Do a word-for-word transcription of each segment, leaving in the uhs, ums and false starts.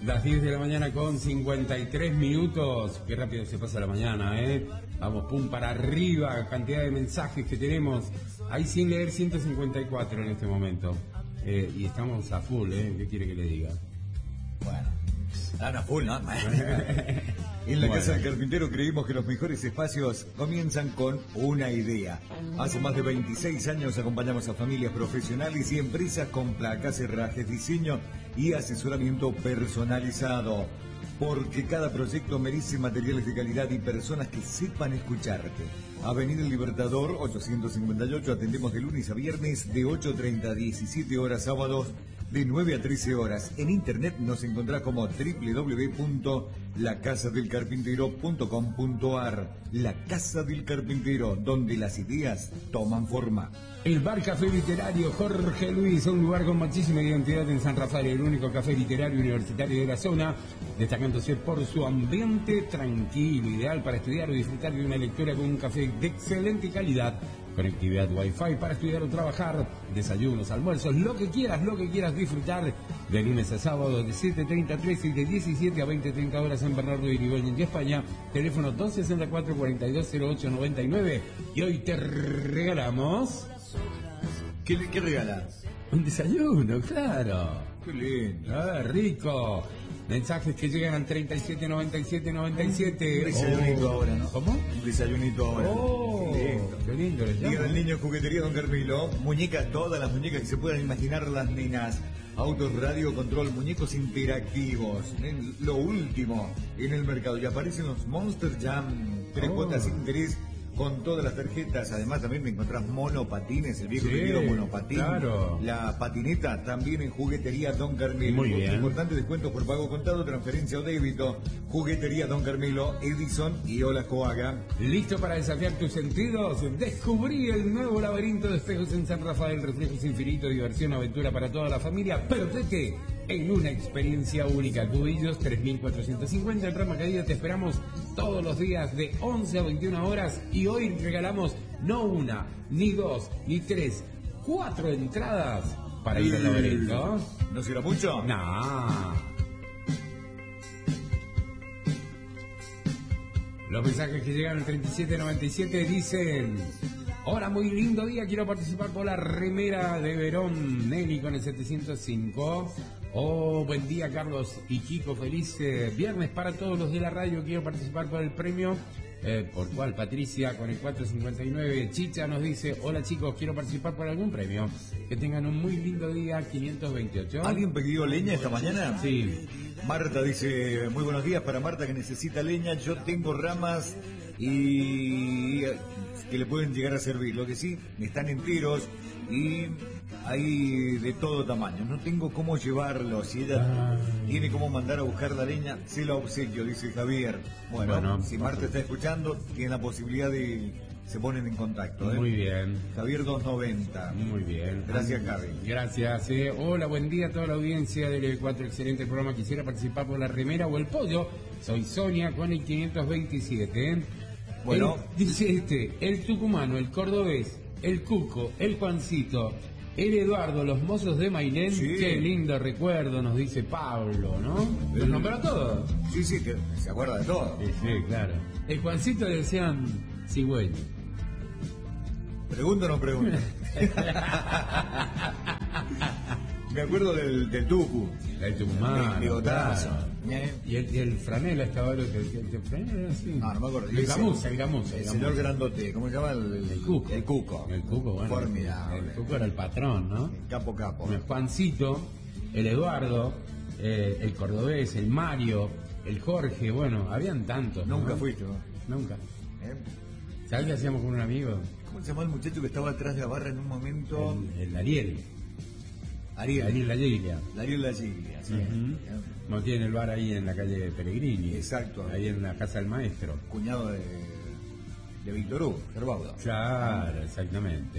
Las diez de la mañana con cincuenta y tres minutos. Qué rápido se pasa la mañana, ¿eh? Vamos, pum, para arriba. Cantidad de mensajes que tenemos. Hay sin leer ciento cincuenta y cuatro en este momento. Eh, y estamos a full, ¿eh? ¿Qué quiere que le diga? Bueno, están a full, ¿no? En la Bueno. Casa del Carpintero creímos que los mejores espacios comienzan con una idea. Hace más de veintiséis años acompañamos a familias profesionales y empresas con placas, herrajes, diseño y asesoramiento personalizado. Porque cada proyecto merece materiales de calidad y personas que sepan escucharte. Avenida El Libertador, ochocientos cincuenta y ocho, atendemos de lunes a viernes de ocho treinta a diecisiete horas, sábados de nueve a trece horas. En internet nos encontrás como doble u doble u doble u punto la casa del carpintero punto com punto a r. La Casa del Carpintero, donde las ideas toman forma. El Bar Café Literario Jorge Luis, un lugar con muchísima identidad en San Rafael, el único café literario universitario de la zona, destacándose por su ambiente tranquilo, ideal para estudiar o disfrutar de una lectura con un café de excelente calidad, conectividad Wi-Fi para estudiar o trabajar, desayunos, almuerzos, lo que quieras, lo que quieras disfrutar, de lunes a sábado de siete treinta a trece y de diecisiete a veinte treinta horas en Bernardo de Irigoyen y España, teléfono dos sesenta y cuatro, cuarenta y dos cero ocho noventa y nueve, y hoy te regalamos... ¿Qué, qué regalas? Un desayuno, claro. Qué lindo. Ah, rico. Mensajes que llegan al treinta y siete noventa y siete noventa y siete. Un desayunito Oh. ahora, ¿no? ¿Cómo? Un desayunito ahora. Oh, Qué lindo. qué lindo les Día llamo. del Niño, Juguetería Don Carmelo, muñecas, todas las muñecas que se puedan imaginar las nenas, autos, radio, control, muñecos interactivos, en lo último en el mercado. Y aparecen los Monster Jam, tres Oh. cuotas sin interés con todas las tarjetas. Además también me encontrás monopatines, el viejo Sí, querido monopatín, claro. la patineta también en Juguetería Don Carmelo. Muy bien. Importantes descuentos por pago contado, transferencia o débito. Juguetería Don Carmelo, Edison y Ola Coaga. ¿Listo para desafiar tus sentidos? Descubrí el nuevo laberinto de espejos en San Rafael, reflejos infinitos, diversión, aventura para toda la familia. Perdete en una experiencia única. Cubillos tres mil cuatrocientos cincuenta en Rama Caída. Te esperamos todos los días de once a veintiuna horas y hoy regalamos no una, ni dos, ni tres, cuatro entradas para ir al laberinto. ¿No será mucho? No. Los mensajes que llegan al treinta y siete noventa y siete dicen: hola, muy lindo día, quiero participar por la remera de Verón, Nelly con el setecientos cinco. Oh, buen día Carlos y Kiko, feliz eh, viernes para todos los de la radio, quiero participar por el premio. Eh, ¿Por cuál? Patricia con el cuatrocientos cincuenta y nueve. Chicha nos dice: hola chicos, quiero participar por algún premio. Que tengan un muy lindo día. Quinientos veintiocho. ¿Alguien pidió leña esta mañana? Sí. Marta dice: muy buenos días para Marta que necesita leña. Yo tengo ramas y que le pueden llegar a servir. Lo que sí, están enteros y hay de todo tamaño. No tengo cómo llevarlo. Si ella Ay. tiene cómo mandar a buscar la leña, se la obsequio, dice Javier. Bueno, Bueno, si Marta está escuchando, tiene la posibilidad de... Se ponen en contacto. ¿eh? Muy bien. Javier doscientos noventa. Muy bien. Gracias, Javi. Gracias. eh. Hola, buen día a toda la audiencia del cuatro. Excelente programa. Quisiera participar por la remera o el pollo. Soy Sonia con el quinientos veintisiete. ¿eh? Bueno. El- dice este: el tucumano, el cordobés, el cuco, el Juancito, el Eduardo, los mozos de Mailén. Sí. Qué lindo recuerdo, nos dice Pablo, ¿no? ¿Los El- nombró a todos? Sí, sí, que se acuerda de todo. Sí, sí, claro. El Juancito le decían cigüeño. ¿Pregunta o no pregunta? Me acuerdo del, del Tucu. El tucumano. El bigotazo. claro. Y el, y el franela estaba lo que el, el, el franela era así. No, no me acuerdo. El gamuza, el gamuza. El el señor gamuza. grandote, ¿cómo se llama? El, El cuco. El Cuco. El cuco, bueno. Formidable. El cuco era el patrón, ¿no? Capo, capo. El Juancito, el Eduardo, eh, el cordobés, el Mario, el Jorge, bueno, habían tantos. ¿no? Nunca fuiste, ¿no? Nunca. ¿Eh? ¿Sabes qué hacíamos con un amigo? ¿Cómo se llamaba el muchacho que estaba atrás de la barra en un momento? El, el Ariel. Ariel. Ariel La Giglia. Ariel La Giglia, sí. Ujú. No tiene el bar ahí en la calle Pellegrini. Exacto. Ahí en la casa del maestro. Cuñado de, de Víctor Hugo, Gerbaudo. Claro, exactamente.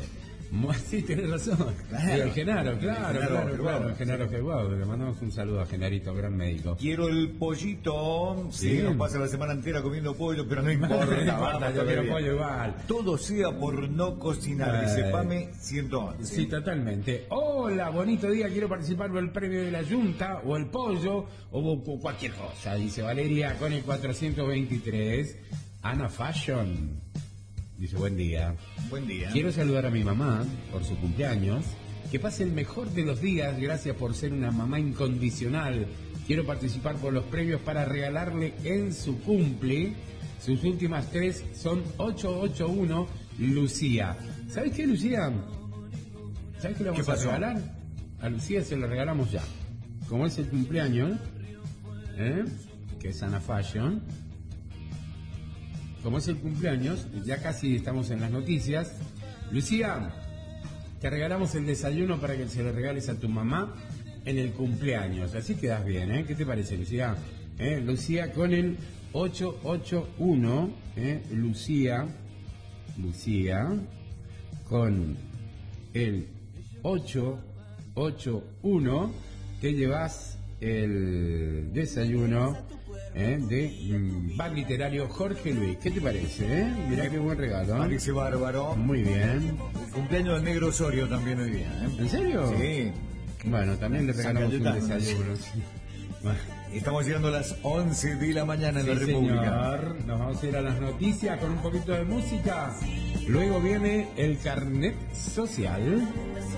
Sí, tenés razón. Claro. El Genaro, claro, El Genaro, claro, Genaro, claro. El Genaro Genaro, le mandamos un saludo a Genarito, gran médico. Quiero el pollito. Sí, Bien. nos pasa la semana entera comiendo pollo, pero no importa. No importa, vamos yo quiero todavía. pollo igual. Todo sea por no cocinar, dice Ay. Pame ciento once. Sí, totalmente. Hola, bonito día, quiero participar por el premio de la Junta, o el pollo, o, o cualquier cosa, dice Valeria con el cuatrocientos veintitrés. Ana Fashion dice, buen día. Buen día. Quiero saludar a mi mamá por su cumpleaños. Que pase el mejor de los días, gracias por ser una mamá incondicional. Quiero participar por los premios para regalarle en su cumple. Sus últimas tres son ocho ocho uno, Lucía. ¿Sabes qué, Lucía? ¿Sabes qué le vamos ¿Qué a pasó? regalar? A Lucía se lo regalamos ya. Como es el cumpleaños, ¿eh? Que es Ana Fashion. Como es el cumpleaños, ya casi estamos en las noticias. Lucía, te regalamos el desayuno para que se lo regales a tu mamá en el cumpleaños. Así quedas bien, ¿eh? ¿Qué te parece, Lucía? ¿Eh? Lucía con el ocho ocho uno, ¿eh? Lucía, Lucía, con el ocho ocho uno, te llevas el desayuno, ¿eh? de mm, Bar Literario Jorge Luis. ¿Qué te parece? Eh? Mirá qué buen regalo. Parece bárbaro. Muy bien. El cumpleaños del Negro Osorio también hoy día. ¿eh? ¿En serio? Sí. Bueno, también le San regalamos un Cayetano. desayuno. Sí. Bueno, Estamos llegando a las once de la mañana en sí, la República. señor. Nos vamos a ir a las noticias con un poquito de música. Luego viene el carnet social.